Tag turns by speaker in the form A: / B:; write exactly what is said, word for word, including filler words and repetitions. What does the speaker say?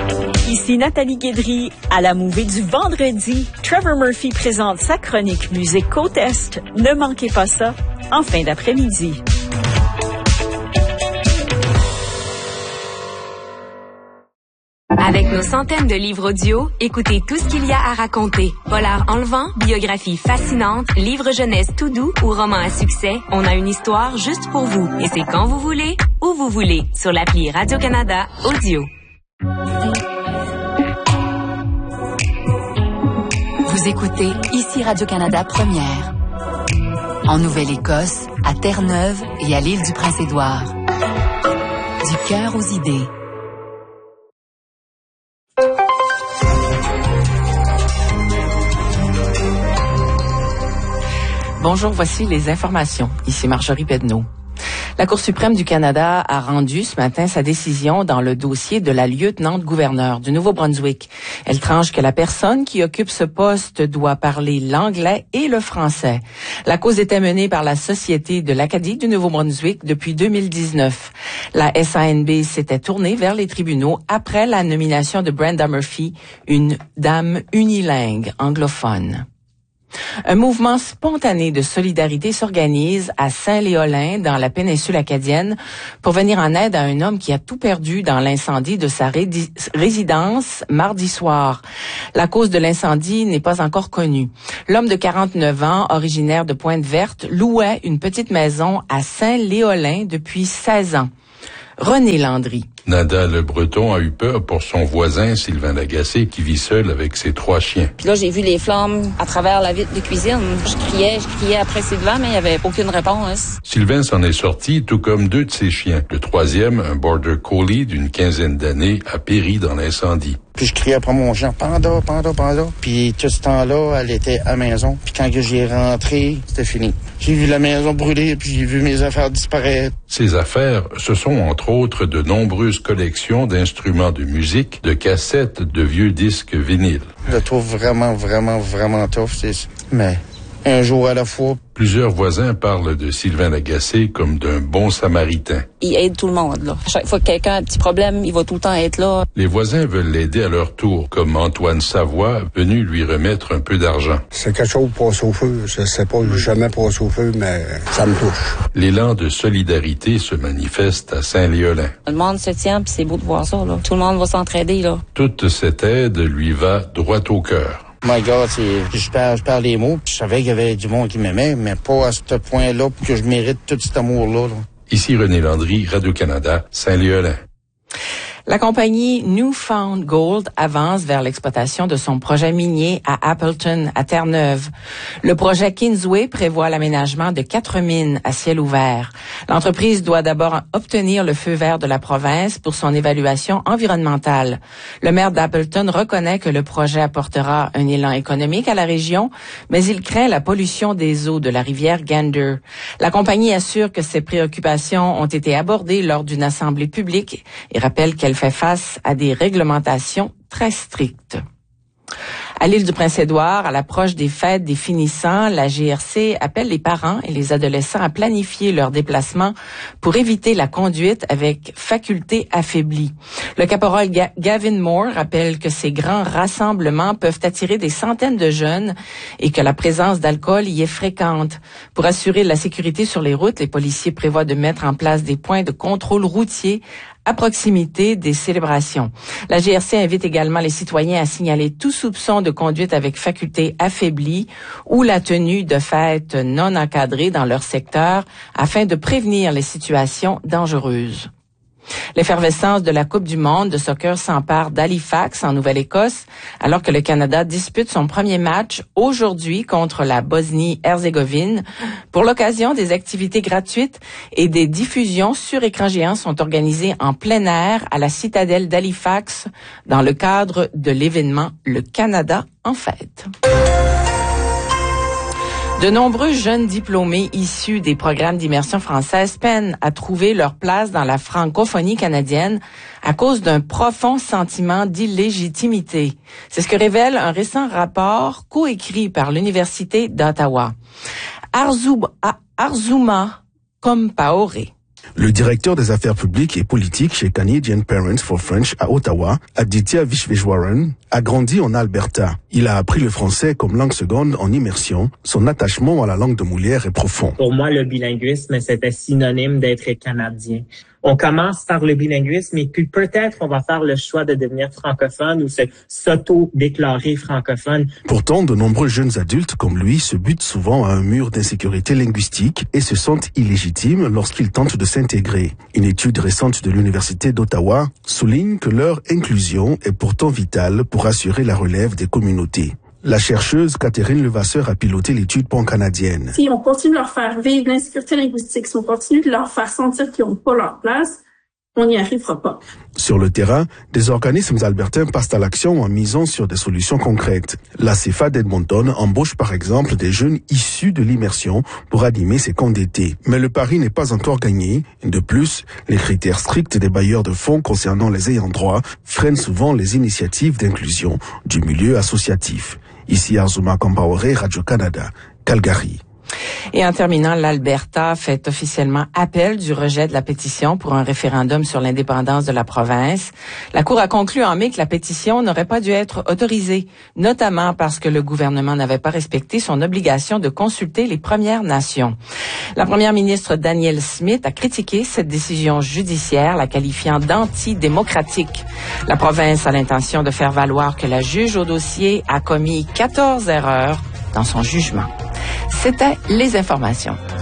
A: Ici Nathalie Guédry. À la mouvée du vendredi, Trevor Murphy présente sa chronique musique Côte Est. Ne manquez pas ça, en fin d'après-midi.
B: Avec nos centaines de livres audio, écoutez tout ce qu'il y a à raconter. Polar enlevant, biographie fascinante, livre jeunesse tout doux ou roman à succès, on a une histoire juste pour vous. Et c'est quand vous voulez, où vous voulez, sur l'appli Radio-Canada Audio.
C: Vous écoutez ici Radio-Canada Première. En Nouvelle-Écosse, à Terre-Neuve et à l'île du Prince-Édouard. Du cœur aux idées.
D: Bonjour, voici les informations. Ici Marjorie Pedneau. La Cour suprême du Canada a rendu ce matin sa décision dans le dossier de la lieutenant-gouverneur du Nouveau-Brunswick. Elle tranche que la personne qui occupe ce poste doit parler l'anglais et le français. La cause était menée par la Société de l'Acadie du Nouveau-Brunswick depuis deux mille dix-neuf. La S A N B s'était tournée vers les tribunaux après la nomination de Brenda Murphy, une dame unilingue anglophone. Un mouvement spontané de solidarité s'organise à Saint-Léolin, dans la péninsule acadienne, pour venir en aide à un homme qui a tout perdu dans l'incendie de sa ré- résidence mardi soir. La cause de l'incendie n'est pas encore connue. L'homme de quarante-neuf ans, originaire de Pointe-Verte, louait une petite maison à Saint-Léolin depuis seize ans. René Landry.
E: Nada Le Breton a eu peur pour son voisin Sylvain Lagacé qui vit seul avec ses trois chiens.
F: Puis là, j'ai vu les flammes à travers la vitre de cuisine. Je criais, je criais après Sylvain, mais il n'y avait aucune réponse.
E: Sylvain s'en est sorti, tout comme deux de ses chiens. Le troisième, un border collie d'une quinzaine d'années, a péri dans l'incendie.
G: Puis je criais après mon chien, panda, panda, panda. Puis tout ce temps-là, elle était à la maison. Puis quand j'ai rentré, c'était fini. J'ai vu la maison brûler, puis j'ai vu mes affaires disparaître.
E: Ces affaires, ce sont entre autres de nombreuses collections d'instruments de musique, de cassettes, de vieux disques vinyles.
G: Je le trouve vraiment, vraiment, vraiment tough, c'est ça. Mais un jour à la fois.
E: Plusieurs voisins parlent de Sylvain Lagacé comme d'un bon samaritain.
F: Il aide tout le monde, là. À chaque fois que quelqu'un a un petit problème, il va tout le temps être là.
E: Les voisins veulent l'aider à leur tour, comme Antoine Savoie, venu lui remettre un peu d'argent.
H: C'est quelque chose qui passe au feu. Je sais pas, j'ai jamais passé au feu, mais ça me touche.
E: L'élan de solidarité se manifeste à Saint-Léolin.
F: Le monde se tient, puis c'est beau de voir ça, là. Tout le monde va s'entraider, là.
E: Toute cette aide lui va droit au cœur.
G: My God, c'est, je perds, je perds les mots. Je savais qu'il y avait du monde qui m'aimait, mais pas à ce point-là pour que je mérite tout cet amour-là. Là.
E: Ici René Landry, Radio-Canada, Saint-Léolin.
D: La compagnie Newfound Gold avance vers l'exploitation de son projet minier à Appleton, à Terre-Neuve. Le projet Kingsway prévoit l'aménagement de quatre mines à ciel ouvert. L'entreprise doit d'abord obtenir le feu vert de la province pour son évaluation environnementale. Le maire d'Appleton reconnaît que le projet apportera un élan économique à la région, mais il craint la pollution des eaux de la rivière Gander. La compagnie assure que ses préoccupations ont été abordées lors d'une assemblée publique et rappelle qu'elle fait face à des réglementations très strictes. À l'île du Prince-Édouard, à l'approche des fêtes des finissants, la G R C appelle les parents et les adolescents à planifier leurs déplacements pour éviter la conduite avec faculté affaiblie. Le caporal Ga- Gavin Moore rappelle que ces grands rassemblements peuvent attirer des centaines de jeunes et que la présence d'alcool y est fréquente. Pour assurer la sécurité sur les routes, les policiers prévoient de mettre en place des points de contrôle routier à proximité des célébrations. La G R C invite également les citoyens à signaler tout soupçon de conduite avec faculté affaiblie ou la tenue de fêtes non encadrées dans leur secteur afin de prévenir les situations dangereuses. L'effervescence de la Coupe du monde de soccer s'empare d'Halifax, en Nouvelle-Écosse, alors que le Canada dispute son premier match aujourd'hui contre la Bosnie-Herzégovine. Pour l'occasion, des activités gratuites et des diffusions sur écran géant sont organisées en plein air à la citadelle d'Halifax dans le cadre de l'événement Le Canada en fête. De nombreux jeunes diplômés issus des programmes d'immersion française peinent à trouver leur place dans la francophonie canadienne à cause d'un profond sentiment d'illégitimité. C'est ce que révèle un récent rapport coécrit par l'Université d'Ottawa. Arzuba, Arzuma Compaoré.
I: Le directeur des affaires publiques et politiques chez Canadian Parents for French à Ottawa, Aditya Vishveshwaran, a grandi en Alberta. Il a appris le français comme langue seconde en immersion. Son attachement à la langue de Molière est profond.
J: Pour moi, le bilinguisme, c'était synonyme d'être canadien. On commence par le bilinguisme et puis peut-être on va faire le choix de devenir francophone ou s'auto-déclarer francophone.
I: Pourtant, de nombreux jeunes adultes comme lui se butent souvent à un mur d'insécurité linguistique et se sentent illégitimes lorsqu'ils tentent de s'intégrer. Une étude récente de l'Université d'Ottawa souligne que leur inclusion est pourtant vitale pour assurer la relève des communautés. La chercheuse Catherine Levasseur a piloté l'étude pan-canadienne.
K: Si on continue de leur faire vivre l'insécurité linguistique, si on continue de leur faire sentir qu'ils n'ont pas leur place, on n'y arrivera pas.
I: Sur le terrain, des organismes albertains passent à l'action en misant sur des solutions concrètes. La C F A d'Edmonton embauche par exemple des jeunes issus de l'immersion pour animer ses camps d'été. Mais le pari n'est pas encore gagné. De plus, les critères stricts des bailleurs de fonds concernant les ayants droit freinent souvent les initiatives d'inclusion du milieu associatif. Ici Azuma Kampaore, Radio-Canada, Calgary.
D: Et en terminant, l'Alberta fait officiellement appel du rejet de la pétition pour un référendum sur l'indépendance de la province. La Cour a conclu en mai que la pétition n'aurait pas dû être autorisée, notamment parce que le gouvernement n'avait pas respecté son obligation de consulter les Premières Nations. La première ministre Danielle Smith a critiqué cette décision judiciaire, la qualifiant d'antidémocratique. La province a l'intention de faire valoir que la juge au dossier a commis quatorze erreurs dans son jugement. C'était les informations.